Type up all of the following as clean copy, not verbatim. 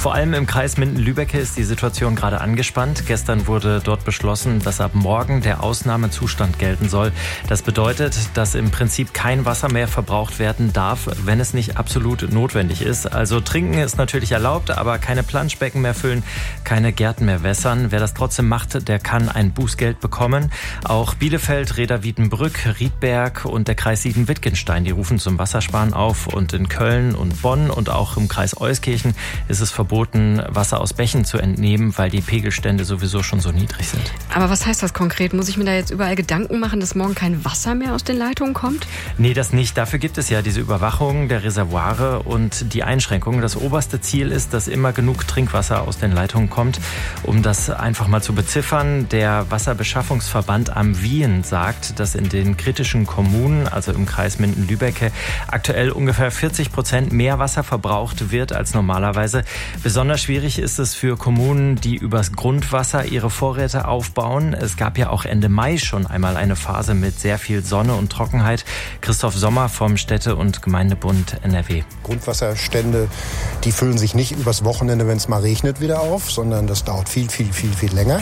Vor allem im Kreis Minden-Lübbecke ist die Situation gerade angespannt. Gestern wurde dort beschlossen, dass ab morgen der Ausnahmezustand gelten soll. Das bedeutet, dass im Prinzip kein Wasser mehr verbraucht werden darf, wenn es nicht absolut notwendig ist. Also trinken ist natürlich erlaubt, aber keine Planschbecken mehr füllen, keine Gärten mehr wässern. Wer das trotzdem macht, der kann ein Bußgeld bekommen. Auch Bielefeld, Reda-Wiedenbrück, Riedberg und der Kreis Siegen-Wittgenstein, die rufen zum Wassersparen auf. Und in Köln und Bonn und auch im Kreis Euskirchen ist es verboten, Wasser aus Bächen zu entnehmen, weil die Pegelstände sowieso schon so niedrig sind. Aber was heißt das konkret? Muss ich mir da jetzt überall Gedanken machen, dass morgen kein Wasser mehr aus den Leitungen kommt? Nee, das nicht. Dafür gibt es ja diese Überwachung der Reservoire und die Einschränkungen. Das oberste Ziel ist, dass immer genug Trinkwasser aus den Leitungen kommt. Um das einfach mal zu beziffern, der Wasserbeschaffungsverband am Wien sagt, dass in den kritischen Kommunen, also im Kreis Minden-Lübbecke, aktuell ungefähr 40% mehr Wasser verbraucht wird als normalerweise. Besonders schwierig ist es für Kommunen, die übers Grundwasser ihre Vorräte aufbauen. Es gab ja auch Ende Mai schon einmal eine Phase mit sehr viel Sonne und Trockenheit. Christoph Sommer vom Städte- und Gemeindebund NRW. Grundwasserstände, die füllen sich nicht übers Wochenende, wenn es mal regnet, wieder auf, sondern das dauert viel länger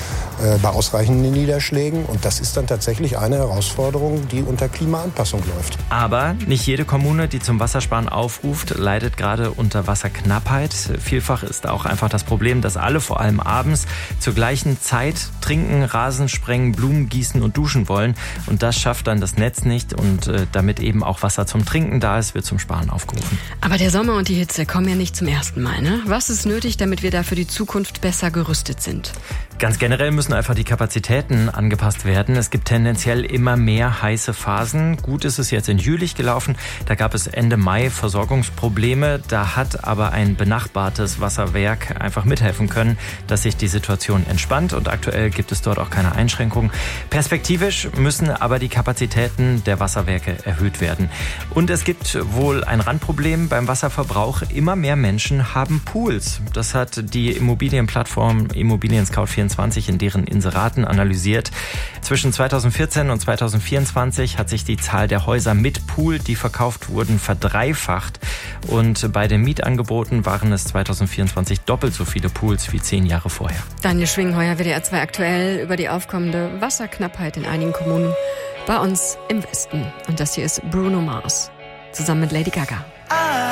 bei ausreichenden Niederschlägen. Und das ist dann tatsächlich eine Herausforderung, die unter Klimaanpassung läuft. Aber nicht jede Kommune, die zum Wassersparen aufruft, leidet gerade unter Wasserknappheit. Vielfach ist auch einfach das Problem, dass alle vor allem abends zur gleichen Zeit trinken, Rasen sprengen, Blumen gießen und duschen wollen. Und das schafft dann das Netz nicht. Und damit eben auch Wasser zum Trinken da ist, wird zum Sparen aufgerufen. Aber der Sommer und die Hitze kommen ja nicht zum ersten Mal, ne? Was ist nötig, damit wir da für die Zukunft besser gerüstet sind? Ganz generell müssen einfach die Kapazitäten angepasst werden. Es gibt tendenziell immer mehr heiße Phasen. Gut ist es jetzt in Jülich gelaufen. Da gab es Ende Mai Versorgungsprobleme. Da hat aber ein benachbartes Wasserwerk einfach mithelfen können, dass sich die Situation entspannt. Und aktuell gibt es dort auch keine Einschränkungen. Perspektivisch müssen aber die Kapazitäten der Wasserwerke erhöht werden. Und es gibt wohl ein Randproblem beim Wasserverbrauch. Immer mehr Menschen haben Pools. Das hat die Immobilienplattform Immobilien Scout24 in deren Inseraten analysiert. Zwischen 2014 und 2024 hat sich die Zahl der Häuser mit Pool, die verkauft wurden, verdreifacht. Und bei den Mietangeboten waren es 2024 doppelt so viele Pools wie 10 Jahre vorher. Daniel Schwingheuer, WDR 2 aktuell, über die aufkommende Wasserknappheit in einigen Kommunen bei uns im Westen. Und das hier ist Bruno Mars zusammen mit Lady Gaga.